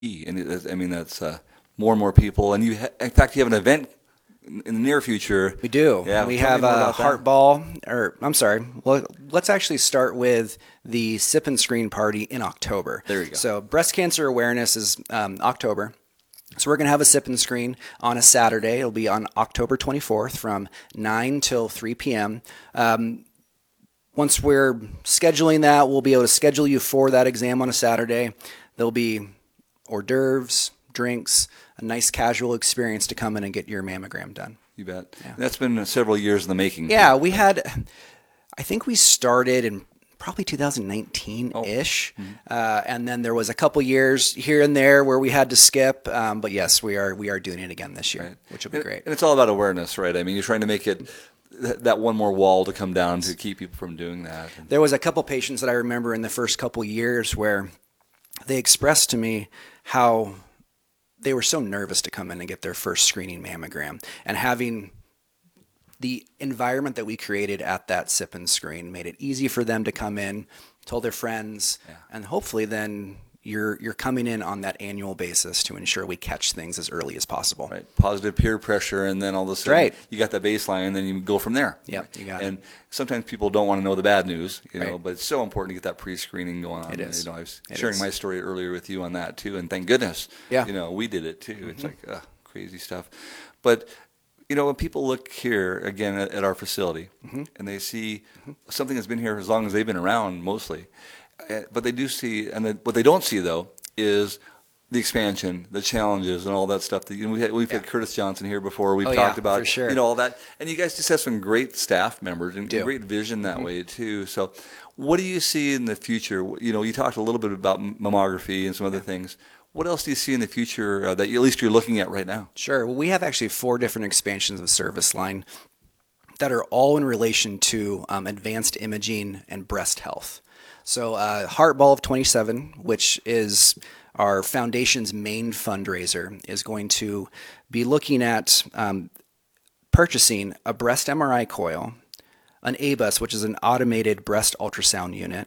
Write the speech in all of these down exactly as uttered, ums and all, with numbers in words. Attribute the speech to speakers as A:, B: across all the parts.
A: And it is, I mean, that's uh, more and more people. And you, ha- in fact, you have an event in in the near future.
B: We do.
A: Yeah,
B: We
A: tell me
B: have
A: more
B: a
A: about
B: heart
A: that.
B: ball, or I'm sorry. Well, let's actually start with the sip and screen party in October.
A: There you go.
B: So breast cancer awareness is um, October. So we're going to have a sip and screen on a Saturday. It'll be on October twenty-fourth from nine till three p.m. Um, once we're scheduling that, we'll be able to schedule you for that exam on a Saturday. There'll be hors d'oeuvres, drinks, a nice casual experience to come in and get your mammogram done.
A: You bet.
B: Yeah.
A: That's been several years in the making.
B: Yeah, we had, I think we started in probably two thousand nineteen-ish.
A: Oh. Mm-hmm.
B: Uh, and then there was a couple years here and there where we had to skip. Um, but yes, we are we are doing it again this year,
A: Right.
B: which will be
A: And-
B: great.
A: And it's all about awareness, right? I mean, you're trying to make it th- that one more wall to come down to keep people from doing that. And
B: There was a couple patients that I remember in the first couple years where they expressed to me how they were so nervous to come in and get their first screening mammogram, and having the environment that we created at that sip and screen made it easy for them to come in, told their friends,
A: Yeah.
B: and hopefully then you're you're coming in on that annual basis to ensure we catch things as early as possible.
A: Right, positive peer pressure, and then all of a sudden
B: right.
A: you got that baseline, and then you go from there.
B: Yep, you got it.
A: And sometimes people don't want to know the bad news, you know,
B: Right.
A: but it's so important to get that pre-screening going on.
B: It is.
A: You know, I was
B: It
A: sharing
B: is.
A: my story earlier with you on that too, and thank goodness,
B: Yeah.
A: you know, we did it too. It's like uh, crazy stuff, but you know, when people look here again at, at our facility, and they see something that's been here as long as they've been around, mostly, uh, but they do see, and then, what they don't see though is the expansion, the challenges, and all that stuff. That, you know, we had, we've had Curtis Johnson here before. We've
B: Oh,
A: talked
B: yeah,
A: about
B: for sure.
A: you know all that, and you guys just have some great staff members and
B: Do.
A: great vision that way too. So, what do you see in the future? You know, you talked a little bit about mammography and some other things. What else do you see in the future uh, that you, at least you're looking at right now?
B: Sure. Well, we have actually four different expansions of service line that are all in relation to um, advanced imaging and breast health. So, uh, Heart Ball of twenty-seven, which is our foundation's main fundraiser, is going to be looking at um, purchasing a breast M R I coil, an A B U S, which is an automated breast ultrasound unit,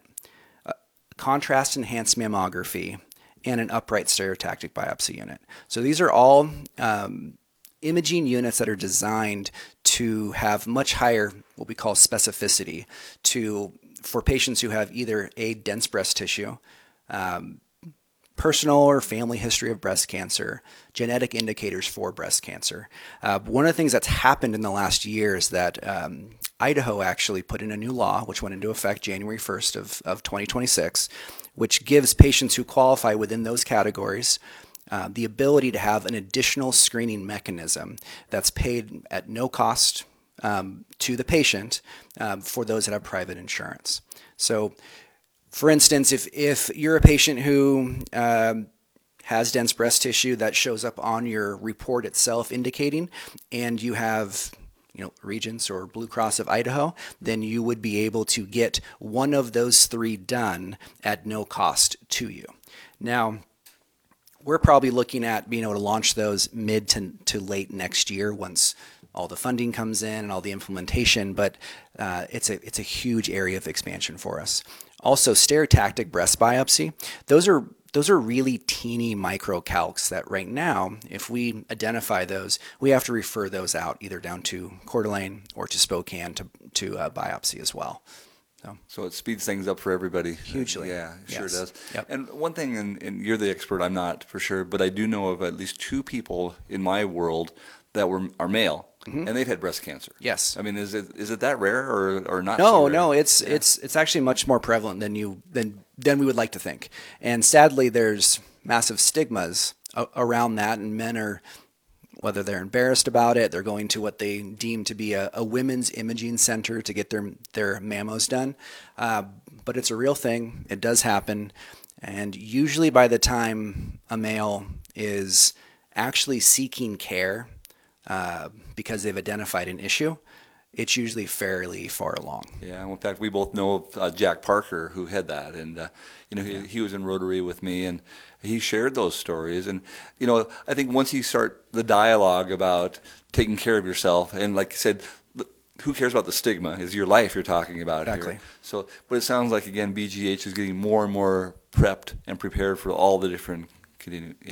B: contrast enhanced mammography, and an upright stereotactic biopsy unit. So these are all um, imaging units that are designed to have much higher what we call specificity to for patients who have either a dense breast tissue, um, personal or family history of breast cancer, genetic indicators for breast cancer. Uh, one of the things that's happened in the last year is that um, Idaho actually put in a new law, which went into effect January first of, of twenty twenty-six, which gives patients who qualify within those categories uh, the ability to have an additional screening mechanism that's paid at no cost um, to the patient um, for those that have private insurance. So, for instance, if, if you're a patient who um, has dense breast tissue that shows up on your report itself indicating, and you have you know, Regents or Blue Cross of Idaho, then you would be able to get one of those three done at no cost to you. Now, we're probably looking at being able to launch those mid to, to late next year once all the funding comes in and all the implementation, but uh, it's a it's a huge area of expansion for us. Also, stereotactic breast biopsy, those are those are really teeny microcalcs that right now, if we identify those, we have to refer those out either down to Coeur d'Alene or to Spokane to, to uh, biopsy as well. So,
A: So it speeds things up for everybody.
B: Hugely.
A: Yeah, it sure
B: Yes.
A: does.
B: Yep.
A: And one thing, and, and you're the expert, I'm not for sure, but I do know of at least two people in my world that were are male, and they've had breast cancer.
B: yes.
A: I mean, is it is it that rare or, or not? so
B: No,
A: rare?
B: no, it's it's it's actually much more prevalent than you than than we would like to think. And sadly, there's massive stigmas a- around that, and men are, whether they're embarrassed about it, they're going to what they deem to be a, a women's imaging center to get their their mammos done. Uh, but it's a real thing. It does happen, and usually by the time a male is actually seeking care uh, because they've identified an issue, it's usually fairly far along.
A: Yeah, well, in fact, we both know of uh, Jack Parker who had that, and uh, you know he, he was in Rotary with me, and he shared those stories. And you know, I think once you start the dialogue about taking care of yourself, and like you said, th- who cares about the stigma? Is your life you're talking about
B: Exactly.
A: here. So, but it sounds like again, B G H is getting more and more prepped and prepared for all the different continue.